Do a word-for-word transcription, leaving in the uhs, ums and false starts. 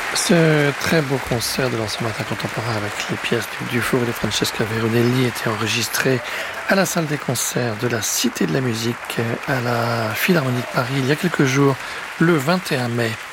Ce très beau concert de l'ancien matin contemporain avec les pièces du Dufour et de Francesca Veronelli était enregistré à la salle des concerts de la Cité de la Musique à la Philharmonie de Paris il y a quelques jours, le vingt et un mai.